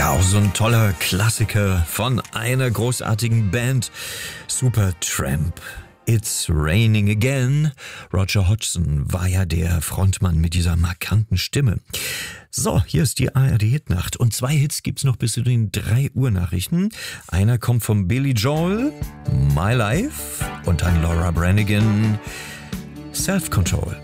Ja, auch so ein toller Klassiker von einer großartigen Band, Supertramp. It's Raining Again. Roger Hodgson war ja der Frontmann mit dieser markanten Stimme. So, hier ist die ARD-Hitnacht. Und 2 Hits gibt's noch bis zu den 3 Uhr Nachrichten. Einer kommt von Billy Joel, My Life, und dann Laura Branigan, Self Control.